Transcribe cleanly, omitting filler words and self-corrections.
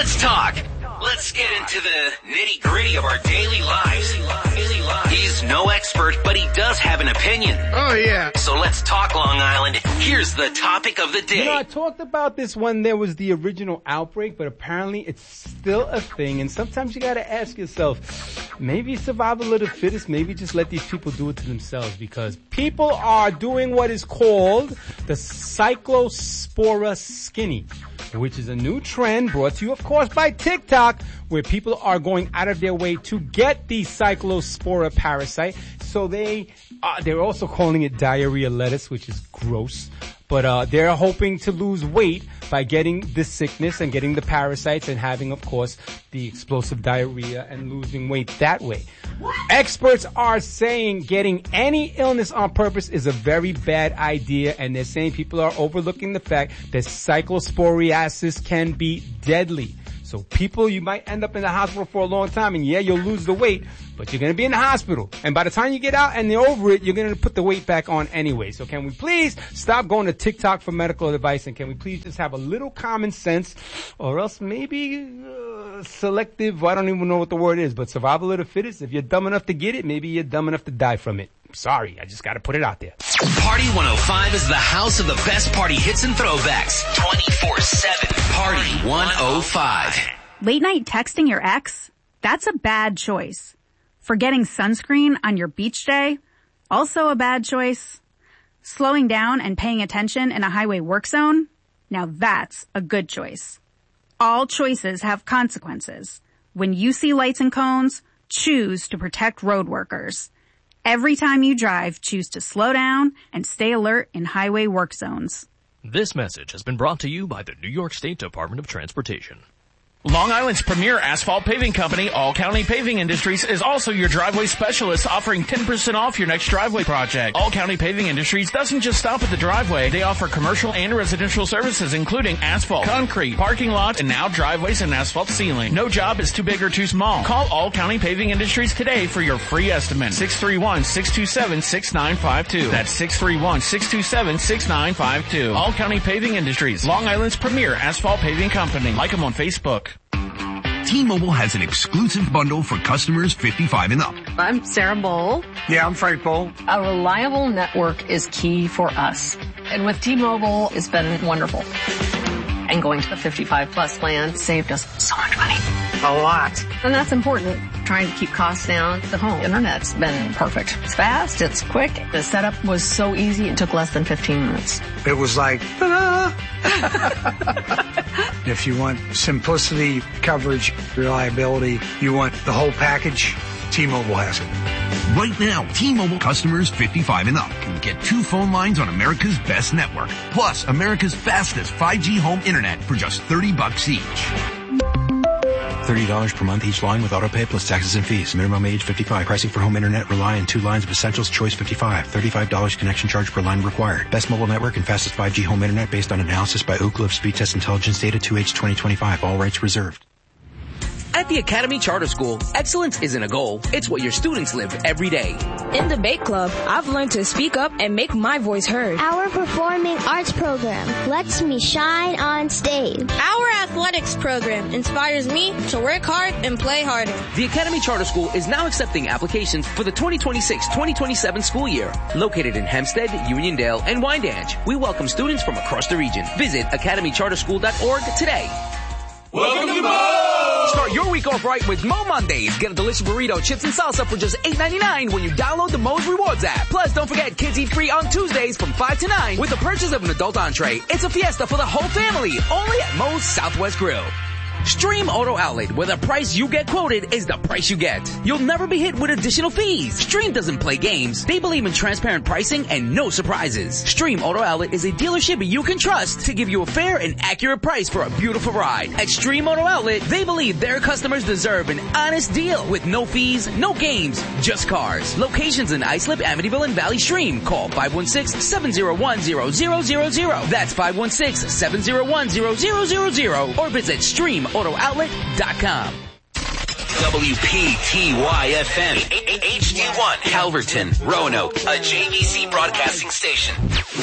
Let's talk. Let's get into the nitty-gritty of our daily lives. He's no expert, but he does have an opinion. Oh, yeah. So let's talk, Long Island. Here's the topic of the day. You know, I talked about this when there was the original outbreak, but apparently it's still a thing. And sometimes you got to ask yourself, maybe survival of the fittest, maybe just let these people do it to themselves, because people are doing what is called the Cyclospora skinny, which is a new trend brought to you, of course, by TikTok, where people are going out of their way to get the Cyclospora parasite. So they're also calling it diarrhea lettuce, which is gross. But they're hoping to lose weight by getting this sickness and getting the parasites and having, of course, the explosive diarrhea and losing weight that way. Experts are saying getting any illness on purpose is a very bad idea, and they're saying people are overlooking the fact that cyclosporiasis can be deadly. So people, you might end up in the hospital for a long time, and yeah, you'll lose the weight, but you're going to be in the hospital. And by the time you get out and they're over it, you're going to put the weight back on anyway. So can we please stop going to TikTok for medical advice, and can we please just have a little common sense, or else maybe selective, I don't even know what the word is, but survival of the fittest. If you're dumb enough to get it, maybe you're dumb enough to die from it. Sorry, I just got to put it out there. Party 105 is the house of the best party hits and throwbacks. 24/7. Party 105. Late night texting your ex? That's a bad choice. Forgetting sunscreen on your beach day? Also a bad choice. Slowing down and paying attention in a highway work zone? Now that's a good choice. All choices have consequences. When you see lights and cones, choose to protect road workers. Every time you drive, choose to slow down and stay alert in highway work zones. This message has been brought to you by the New York State Department of Transportation. Long Island's premier asphalt paving company, All County Paving Industries, is also your driveway specialist, offering 10% off your next driveway project. All County Paving Industries doesn't just stop at the driveway. They offer commercial and residential services, including asphalt, concrete, parking lot, and now driveways and asphalt sealing. No job is too big or too small. Call All County Paving Industries today for your free estimate. 631-627-6952. That's 631-627-6952. All County Paving Industries, Long Island's premier asphalt paving company. Like them on Facebook. T-Mobile has an exclusive bundle for customers 55 and up. I'm Sarah Bowl. Yeah, I'm Frank Bowl. A reliable network is key for us. And with T-Mobile, it's been wonderful. And going to the 55 plus plan saved us so much money. A lot. And that's important. Trying to keep costs down. The home internet's been perfect. It's fast, it's quick. The setup was so easy, it took less than 15 minutes. It was like, ta-da! If you want simplicity, coverage, reliability, you want the whole package, T-Mobile has it. Right now, T-Mobile customers 55 and up can get 2 phone lines on America's best network, plus America's fastest 5G home internet for just $30 each. $30 per month each line with autopay plus taxes and fees. Minimum age 55. Pricing for home internet rely on 2 lines of Essentials Choice 55. $35 connection charge per line required. Best mobile network and fastest 5G home internet based on analysis by Ookla of Speed Test Intelligence data 2H 2025. All rights reserved. At the Academy Charter School, excellence isn't a goal, it's what your students live every day. In Debate Club, I've learned to speak up and make my voice heard. Our performing arts program lets me shine on stage. Our athletics program inspires me to work hard and play harder. The Academy Charter School is now accepting applications for the 2026-2027 school year. Located in Hempstead, Uniondale, and Wyandanch, we welcome students from across the region. Visit academycharterschool.org today. Welcome to Mo! Start your week off right with Mo Mondays. Get a delicious burrito, chips, and salsa for just $8.99 when you download the Mo's Rewards app. Plus, don't forget Kids Eat Free on Tuesdays from 5 to 9 with the purchase of an adult entree. It's a fiesta for the whole family, only at Mo's Southwest Grill. Stream Auto Outlet, where the price you get quoted is the price you get. You'll never be hit with additional fees. Stream doesn't play games. They believe in transparent pricing and no surprises. Stream Auto Outlet is a dealership you can trust to give you a fair and accurate price for a beautiful ride. At Stream Auto Outlet, they believe their customers deserve an honest deal with no fees, no games, just cars. Locations in Islip, Amityville, and Valley Stream. Call 516-701-0000. That's 516-701-0000 or visit StreamAutoOutlet.com. WPTY-FM, HD1, Calverton, Roanoke, a JVC broadcasting station.